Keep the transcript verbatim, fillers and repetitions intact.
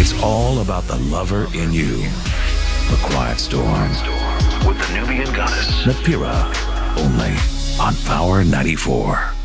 It's all about the lover in you. A Quiet Storm. With the Nubian goddess, Napira. Only on Power ninety-four.